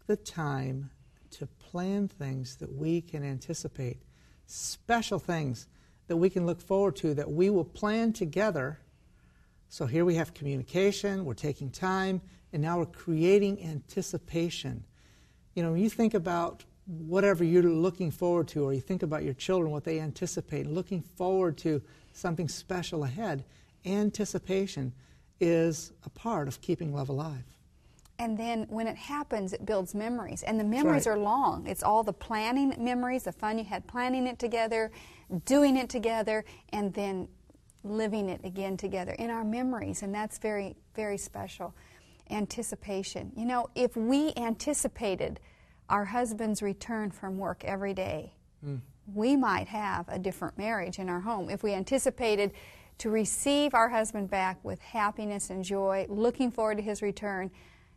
the time to plan things that we can anticipate, special things that we can look forward to, that we will plan together. So here we have communication, we're taking time, and now we're creating anticipation. You know, when you think about whatever you're looking forward to, or you think about your children, what they anticipate, looking forward to something special ahead, anticipation is a part of keeping love alive. And then when it happens, it builds memories. And the memories are long. It's all the planning memories, the fun you had planning it together, doing it together, and then living it again together in our memories. And that's very, very special. Anticipation. You know, if we anticipated our husband's return from work every day, we might have a different marriage in our home. If we anticipated to receive our husband back with happiness and joy, looking forward to his return,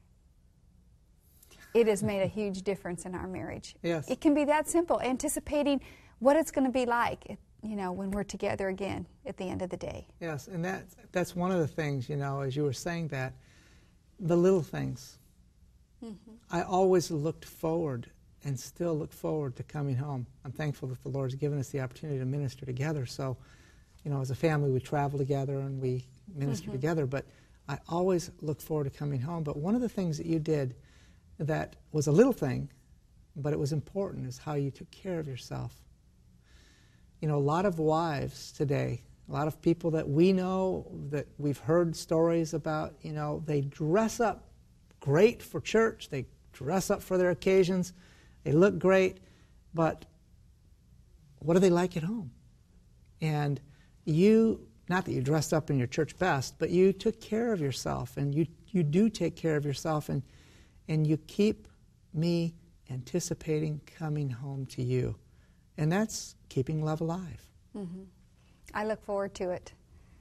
it has made a huge difference in our marriage. Yes. It can be that simple, anticipating what it's going to be like, you know, when we're together again at the end of the day. Yes, and that's one of the things, you know, as you were saying that, the little things. I always looked forward and still look forward to coming home. I'm thankful that the Lord's given us the opportunity to minister together. So, you know, as a family, we travel together and we minister together, but I always look forward to coming home. But one of the things that you did that was a little thing, but it was important, is how you took care of yourself. You know, a lot of wives today, a lot of people that we know, that we've heard stories about, you know, they dress up great for church, they dress up for their occasions, they look great, but what are they like at home? And you, not that you dressed up in your church best, but you took care of yourself, and you do take care of yourself, and you keep me anticipating coming home to you. And that's keeping love alive. I look forward to it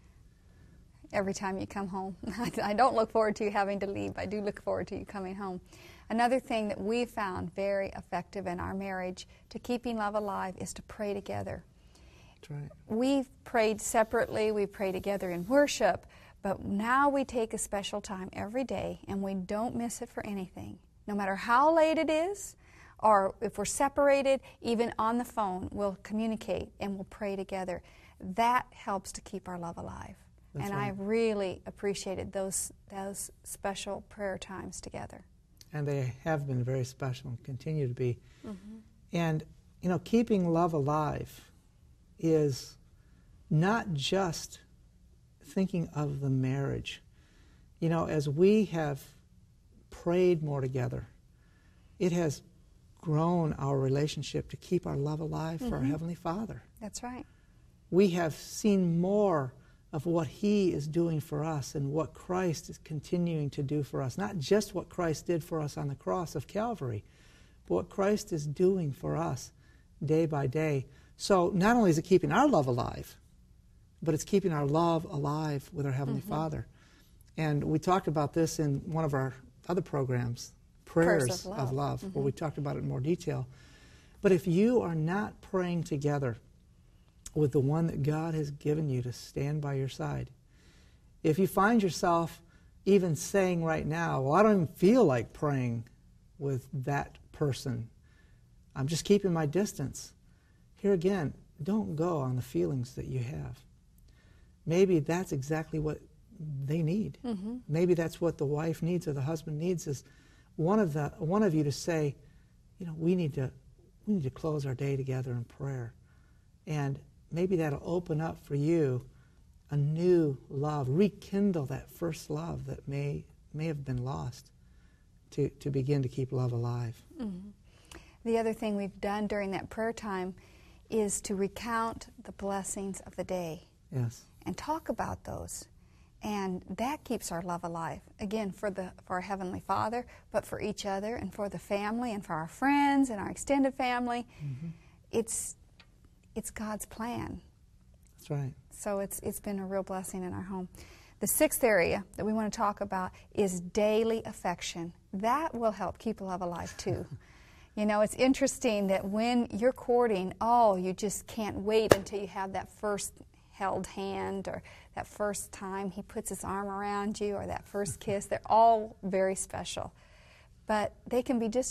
every time you come home. I don't look forward to you having to leave. I do look forward to you coming home. Another thing that we found very effective in our marriage to keeping love alive is to pray together. That's right. We've prayed separately, we pray together in worship, but now we take a special time every day and we don't miss it for anything. No matter how late it is, or if we're separated, even on the phone, we'll communicate and we'll pray together. That helps to keep our love alive. That's and right. I really appreciated those special prayer times together. And they have been very special and continue to be. And, you know, keeping love alive is not just thinking of the marriage. You know, as we have prayed more together, it has grown our relationship to keep our love alive for our Heavenly Father. That's right. We have seen more of what He is doing for us and what Christ is continuing to do for us. Not just what Christ did for us on the cross of Calvary, but what Christ is doing for us day by day. So not only is it keeping our love alive, but it's keeping our love alive with our Heavenly Father. And we talked about this in one of our other programs, Prayers of Love, where we talked about it in more detail. But if you are not praying together with the one that God has given you to stand by your side, if you find yourself even saying right now, well, I don't even feel like praying with that person, I'm just keeping my distance. Here again, don't go on the feelings that you have. Maybe that's exactly what they need. Maybe that's what the wife needs or the husband needs, is one of you to say, you know, we need to close our day together in prayer. And maybe that'll open up for you a new love, rekindle that first love that may have been lost, to begin to keep love alive. The other thing we've done during that prayer time is to recount the blessings of the day. Yes. And talk about those. And that keeps our love alive. Again, for our Heavenly Father, but for each other and for the family and for our friends and our extended family. It's God's plan. That's right. So it's been a real blessing in our home. The sixth area that we want to talk about is daily affection. That will help keep love alive too. You know, it's interesting that when you're courting, you just can't wait until you have that first held hand, or that first time he puts his arm around you, or that first kiss. They're all very special. But they can be just